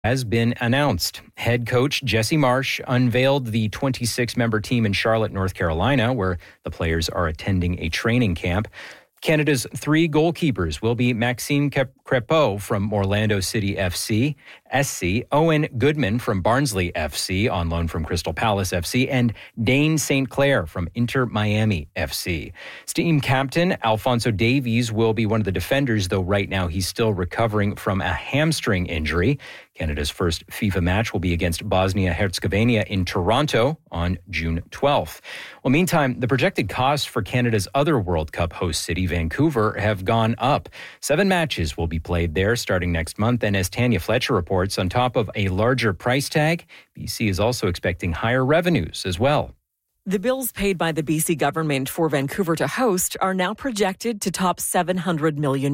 has been announced. Head coach Jesse Marsh unveiled the 26-member team in Charlotte, North Carolina, where the players are attending a training camp. Canada's 3 goalkeepers will be Maxime Crepeau from Orlando City FC, SC, Owen Goodman from Barnsley FC, on loan from Crystal Palace FC, and Dane St. Clair from Inter Miami FC. Team captain Alphonso Davies will be one of the defenders, though right now he's still recovering from a hamstring injury. Canada's first FIFA match will be against Bosnia-Herzegovina in Toronto on June 12th. Well, meantime, the projected costs for Canada's other World Cup host city, Vancouver, have gone up. 7 matches will be played there starting next month, and as Tanya Fletcher reports, on top of a larger price tag, BC is also expecting higher revenues as well. The bills paid by the BC government for Vancouver to host are now projected to top $700 million.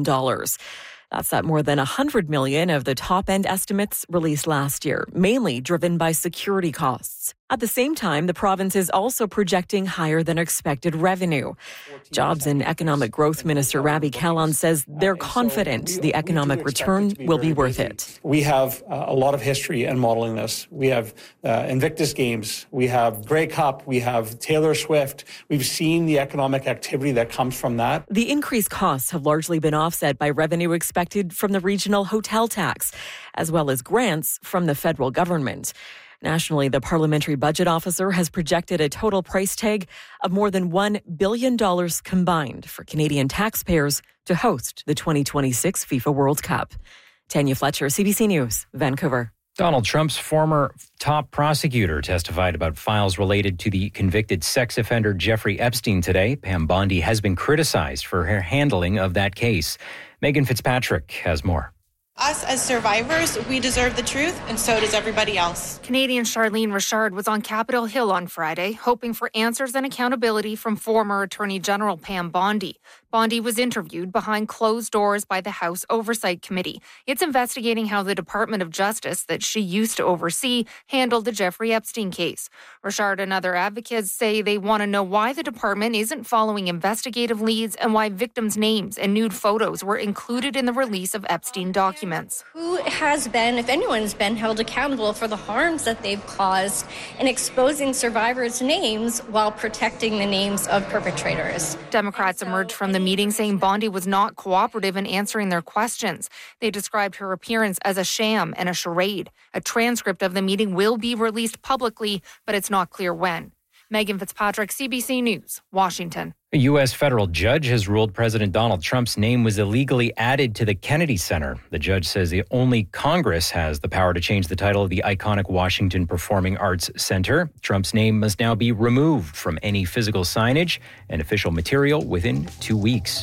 That's at more than $100 million of the top-end estimates released last year, mainly driven by security costs. At the same time, the province is also projecting higher than expected revenue. Jobs and Economic Growth Minister Ravi Kahlon says they're confident the economic return will be worth it. We have a lot of history in modeling this. We have Invictus Games, we have Grey Cup, we have Taylor Swift. We've seen the economic activity that comes from that. The increased costs have largely been offset by revenue expected from the regional hotel tax, as well as grants from the federal government. Nationally, the Parliamentary Budget Officer has projected a total price tag of more than $1 billion combined for Canadian taxpayers to host the 2026 FIFA World Cup. Tanya Fletcher, CBC News, Vancouver. Donald Trump's former top prosecutor testified about files related to the convicted sex offender Jeffrey Epstein today. Pam Bondi has been criticized for her handling of that case. Megan Fitzpatrick has more. Us as survivors, we deserve the truth, and so does everybody else. Canadian Charlene Richard was on Capitol Hill on Friday, hoping for answers and accountability from former Attorney General Pam Bondi. Bondi was interviewed behind closed doors by the House Oversight Committee. It's investigating how the Department of Justice that she used to oversee handled the Jeffrey Epstein case. Richard and other advocates say they want to know why the department isn't following investigative leads and why victims' names and nude photos were included in the release of Epstein documents. Who has been, if anyone's been, held accountable for the harms that they've caused in exposing survivors' names while protecting the names of perpetrators? Democrats emerged from the meeting saying Bondi was not cooperative in answering their questions. They described her appearance as a sham and a charade. A transcript of the meeting will be released publicly, but it's not clear when. Megan Fitzpatrick, CBC News, Washington. A U.S. federal judge has ruled President Donald Trump's name was illegally added to the Kennedy Center. The judge says the only Congress has the power to change the title of the iconic Washington Performing Arts Center. Trump's name must now be removed from any physical signage and official material within 2 weeks.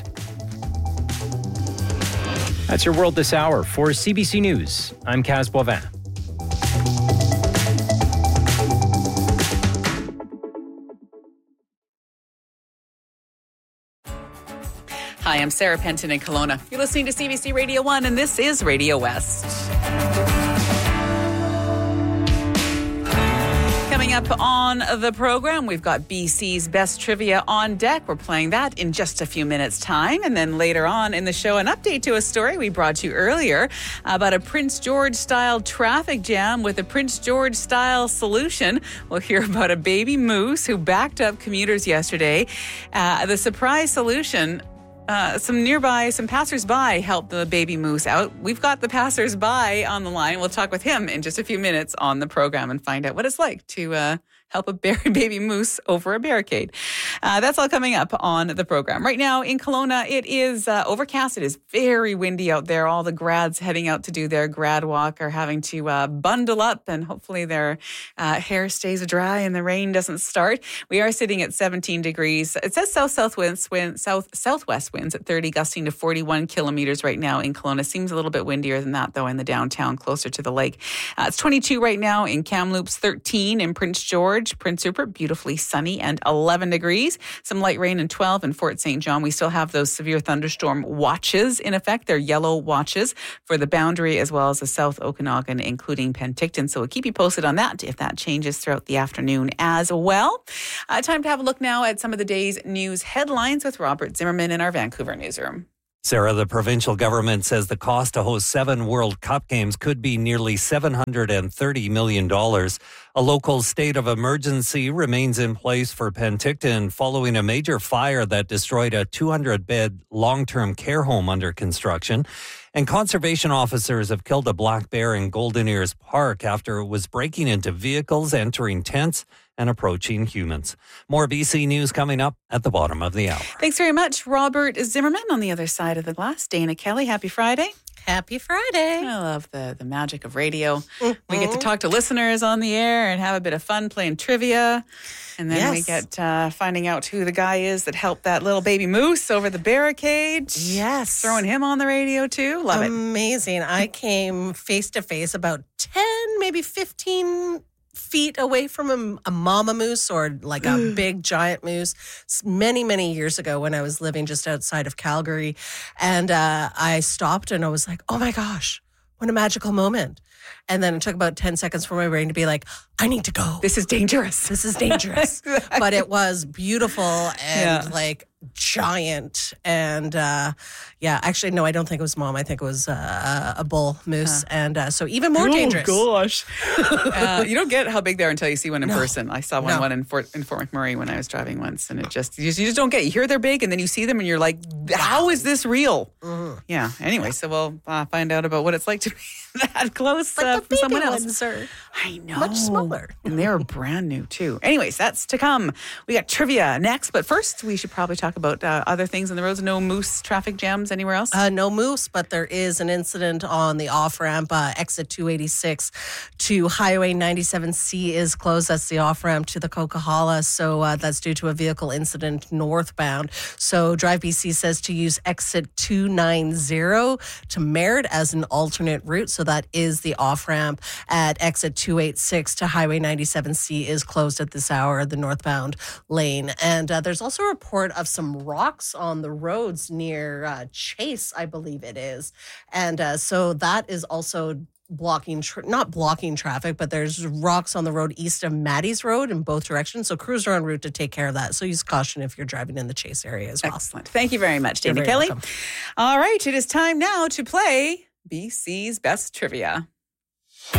That's your World This Hour. For CBC News, I'm Kaz Boivin. Hi, I'm Sarah Penton in Kelowna. You're listening to CBC Radio 1, and this is Radio West. Coming up on the program, we've got BC's Best Trivia on deck. We're playing that in just a few minutes' time. And then later on in the show, an update to a story we brought you earlier about a Prince George-style traffic jam with a Prince George-style solution. We'll hear about a baby moose who backed up commuters yesterday. The surprise solution... Some passers-by helped the baby moose out. We've got the passers-by on the line. We'll talk with him in just a few minutes on the program and find out what it's like to help a baby moose over a barricade. That's all coming up on the program. Right now in Kelowna, it is overcast. It is very windy out there. All the grads heading out to do their grad walk are having to bundle up, and hopefully their hair stays dry and the rain doesn't start. We are sitting at 17 degrees. It says southwest winds at 30, gusting to 41 kilometers right now in Kelowna. Seems a little bit windier than that, though, in the downtown, closer to the lake. It's 22 right now in Kamloops, 13 in Prince George. Prince Rupert, beautifully sunny and 11 degrees. Some light rain in 12 in Fort St. John. We still have those severe thunderstorm watches in effect. They're yellow watches for the Boundary as well as the South Okanagan, including Penticton. So we'll keep you posted on that if that changes throughout the afternoon as well. Time to have a look now at some of the day's news headlines with Robert Zimmerman in our Vancouver newsroom. Sarah, the provincial government says the cost to host 7 World Cup games could be nearly $730 million. A local state of emergency remains in place for Penticton following a major fire that destroyed a 200-bed long-term care home under construction. And conservation officers have killed a black bear in Golden Ears Park after it was breaking into vehicles, entering tents, and approaching humans. More BC News coming up at the bottom of the hour. Thanks very much, Robert Zimmerman. On the other side of the glass, Dana Kelly. Happy Friday. Happy Friday. I love the magic of radio. We get to talk to listeners on the air and have a bit of fun playing trivia. And then we get finding out who the guy is that helped that little baby moose over the barricade. Yes. Throwing him on the radio too. Love it. Amazing. I came face to face about 10, maybe 15 feet away from a mama moose, or like a big giant moose, many years ago when I was living just outside of Calgary. And I stopped and I was like, oh my gosh, what a magical moment. And then it took about 10 seconds for my brain to be like, I need to go. This is dangerous. This is dangerous. Exactly. But it was beautiful and like giant. And actually, no, I don't think it was mom. I think it was a bull moose. And so even more dangerous. Oh, gosh. You don't get how big they are until you see one in person. I saw one in Fort McMurray when I was driving once. And you just don't get it. You hear they're big and then you see them and you're like, how is this real? Mm-hmm. Yeah. Anyway, so we'll find out about what it's like to be that close like from someone else. I know. Much smaller. And they were brand new too. Anyways, that's to come. We got trivia next. But first, we should probably talk about other things on the roads. No moose traffic jams anywhere else? No moose, but there is an incident on the off-ramp, exit 286 to Highway 97C is closed. That's the off-ramp to the Coquihalla. So that's due to a vehicle incident northbound. So Drive BC says to use exit 290 to Merritt as an alternate route. So that is the off-ramp at exit 286 to Highway 97C is closed at this hour, the northbound lane. And there's also a report of some rocks on the roads near Chase, I believe it is. And so that is also blocking, not blocking traffic, but there's rocks on the road east of Maddie's Road in both directions. So crews are en route to take care of that. So use caution if you're driving in the Chase area as well. Excellent. Thank you very much, Dana Kelly. Welcome. All right, it is time now to play BC's Best Trivia.